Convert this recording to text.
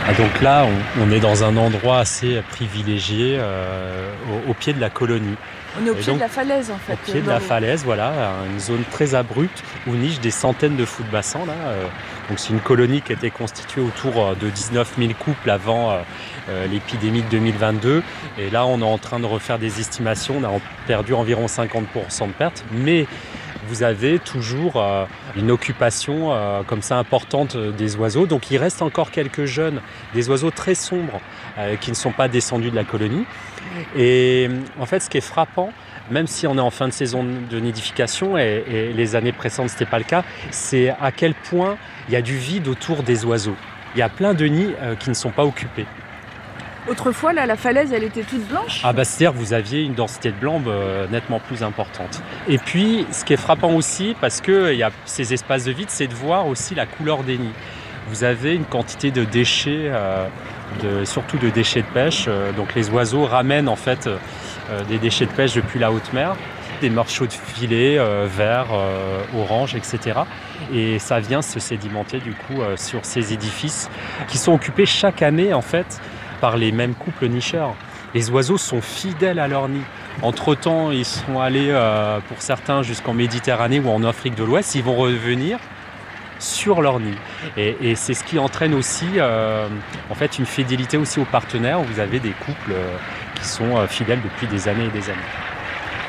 Donc là, on est dans un endroit assez privilégié au pied de la colonie. On est au Et pied donc, de la falaise en fait. au pied de la falaise, voilà, une zone très abrupte où nichent des centaines de fous de bassin. Donc c'est une colonie qui a été constituée autour de 19 000 couples avant l'épidémie de 2022. Et là, on est en train de refaire des estimations. On a perdu environ 50% de pertes. Mais vous avez toujours une occupation comme ça importante des oiseaux. Donc il reste encore quelques jeunes, des oiseaux très sombres qui ne sont pas descendus de la colonie. Et en fait, ce qui est frappant, même si on est en fin de saison de nidification et les années précédentes, ce n'était pas le cas, c'est à quel point il y a du vide autour des oiseaux. Il y a plein de nids qui ne sont pas occupés. Autrefois, là, la falaise, elle était toute blanche. C'est-à-dire que vous aviez une densité de blanc nettement plus importante. Et puis, ce qui est frappant aussi, parce qu'il y a ces espaces de vide, c'est de voir aussi la couleur des nids. Vous avez une quantité de déchets, surtout de déchets de pêche. Donc les oiseaux ramènent en fait des déchets de pêche depuis la haute mer, des morceaux de filets verts, orange, etc. Et ça vient se sédimenter du coup sur ces édifices qui sont occupés chaque année en fait par les mêmes couples nicheurs. Les oiseaux sont fidèles à leur nid. Entre-temps, ils sont allés pour certains jusqu'en Méditerranée ou en Afrique de l'Ouest. Ils vont revenir sur leur nid. Et c'est ce qui entraîne aussi en fait une fidélité aussi aux partenaires. Vous avez des couples qui sont fidèles depuis des années et des années.